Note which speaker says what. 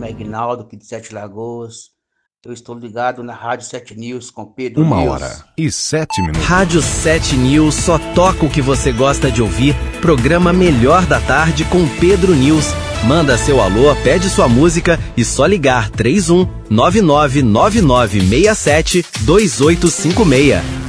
Speaker 1: nome é Aguinaldo, aqui de Sete Lagoas. Eu estou ligado na Rádio 7 News com Pedro
Speaker 2: 1h07.
Speaker 3: Rádio 7 News só toca o que você gosta de ouvir. Programa Melhor da Tarde com Pedro News. Manda seu alô, pede sua música e só ligar 31 999967 2856.